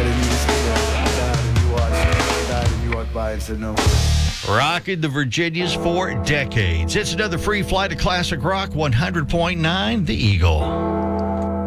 died and you just, died and you watched, died and you walked by and said no. Rocking the Virginias for decades. It's another free flight of classic rock 100.9 The Eagle.